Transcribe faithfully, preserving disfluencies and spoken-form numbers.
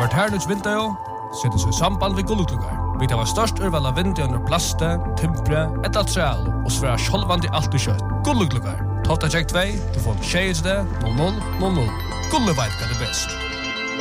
vært her nødt vinter, setter seg i samband ved gullugluggar. Vi tar størst urval av vinter under plaste, timpre, et av træl, og svære sjolvand i alt og kjøtt. Gullugluggar. Totta tjekk tvei, du får tjej det, noll noll noll noll. Gulleveit kan det best.